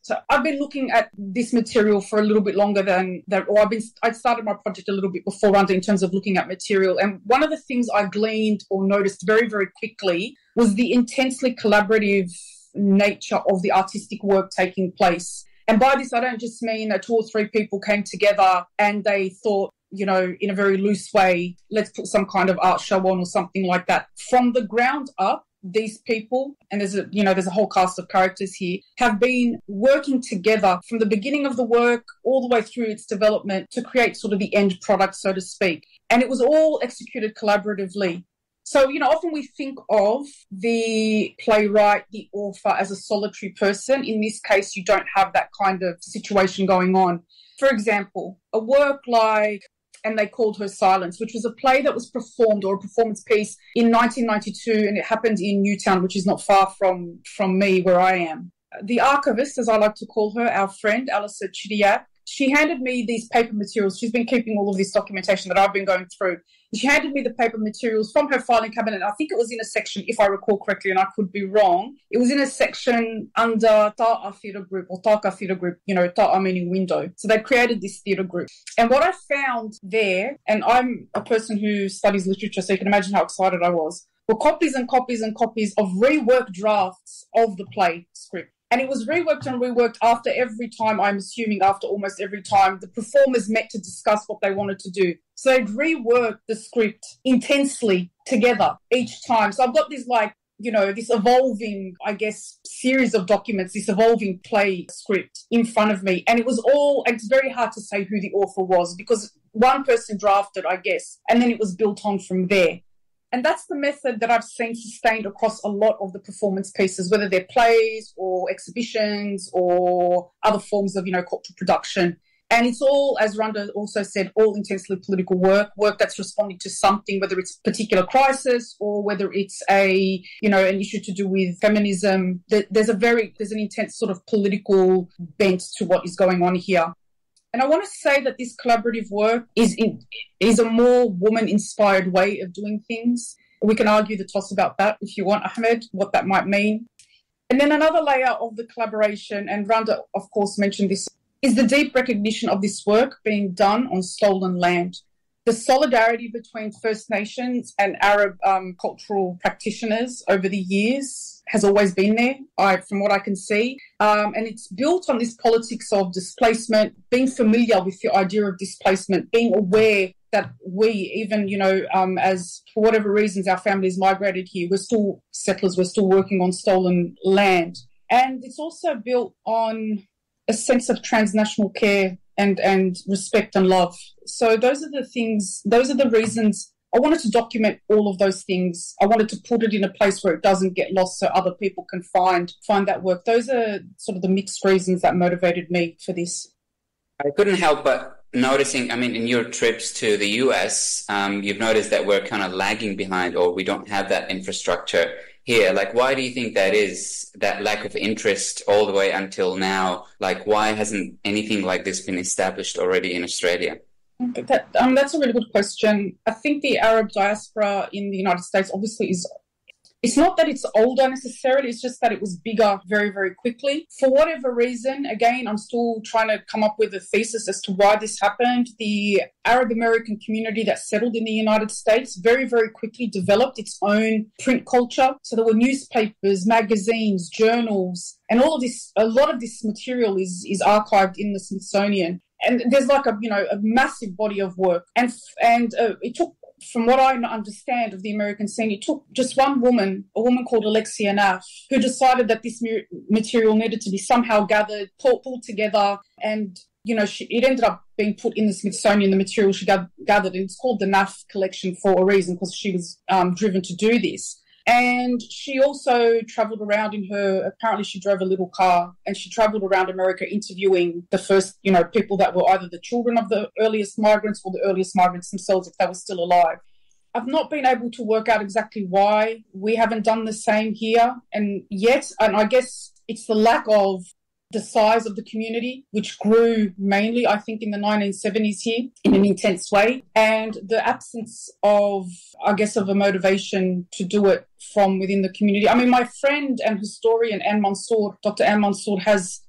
So I've been looking at this material for a little bit longer than that, or I started my project a little bit before Randa in terms of looking at material. And one of the things I gleaned or noticed very, very quickly was the intensely collaborative nature of the artistic work taking place. And by this, I don't just mean that 2 or 3 people came together and they thought, you know, in a very loose way, let's put some kind of art show on or something like that. From the ground up, these people, and there's a whole cast of characters here, have been working together from the beginning of the work all the way through its development to create sort of the end product, so to speak. And it was all executed collaboratively. So, you know, often we think of the playwright, the author, as a solitary person. In this case, you don't have that kind of situation going on. For example, a work like And They Called Her Silence, which was a play that was performed, or a performance piece, in 1992, and it happened in Newtown, which is not far from me, where I am. The archivist, as I like to call her, our friend, Alisa Chidiak, she handed me these paper materials. She's been keeping all of this documentation that I've been going through. She handed me the paper materials from her filing cabinet. I think it was in a section, if I recall correctly, and I could be wrong, it was in a section under Ta'a Theatre Group, or Taka Theatre Group, you know, Ta'a meaning window. So they created this theatre group. And what I found there, and I'm a person who studies literature, so you can imagine how excited I was, were copies and copies and copies of reworked drafts of the play script. And it was reworked and reworked after every time, I'm assuming after almost every time, the performers met to discuss what they wanted to do. So they'd rework the script intensely together each time. So I've got this, like, you know, this evolving, I guess, series of documents, this evolving play script in front of me. And it's very hard to say who the author was, because one person drafted, I guess, and then it was built on from there. And that's the method that I've seen sustained across a lot of the performance pieces, whether they're plays or exhibitions or other forms of, you know, cultural production. And it's all, as Randa also said, all intensely political work that's responding to something, whether it's a particular crisis or whether it's an issue to do with feminism. There's an intense sort of political bent to what is going on here. And I want to say that this collaborative work is a more woman-inspired way of doing things. We can argue the toss about that if you want, Ahmed, what that might mean. And then another layer of the collaboration, and Randa, of course, mentioned this, is the deep recognition of this work being done on stolen land. The solidarity between First Nations and Arab cultural practitioners over the years has always been there, from what I can see. And it's built on this politics of displacement, being familiar with the idea of displacement, being aware that we, even, you know, as for whatever reasons our families migrated here, we're still settlers, we're still working on stolen land. And it's also built on a sense of transnational care and respect and love. So those are the reasons I wanted to document all of those things. I wanted to put it in a place where it doesn't get lost so other people can find that work. Those are sort of the mixed reasons that motivated me for this. I couldn't help but noticing, I mean, in your trips to the US, you've noticed that we're kind of lagging behind, or we don't have that infrastructure here. Like, why do you think that is, that lack of interest all the way until now? Like, why hasn't anything like this been established already in Australia? That's a really good question. I think the Arab diaspora in the United States obviously it's not that it's older necessarily, it's just that it was bigger very, very quickly. For whatever reason, again, I'm still trying to come up with a thesis as to why this happened. The Arab American community that settled in the United States very, very quickly developed its own print culture. So there were newspapers, magazines, journals, and a lot of this material is archived in the Smithsonian. And there's like a massive body of work. And it took, from what I understand of the American scene, it took just one woman, a woman called Alexia Naff, who decided that this material needed to be somehow gathered, pulled together, and, you know, it ended up being put in the Smithsonian, the material she gathered, and it's called the Naff Collection for a reason, because she was driven to do this. And she also travelled around apparently she drove a little car, and she travelled around America interviewing the first, you know, people that were either the children of the earliest migrants or the earliest migrants themselves, if they were still alive. I've not been able to work out exactly why we haven't done the same here and I guess it's the lack of the size of the community, which grew mainly, I think, in the 1970s here in an intense way, and the absence of, I guess, of a motivation to do it from within the community. I mean, my friend and historian Anne Mansour, Dr. Anne Mansour, has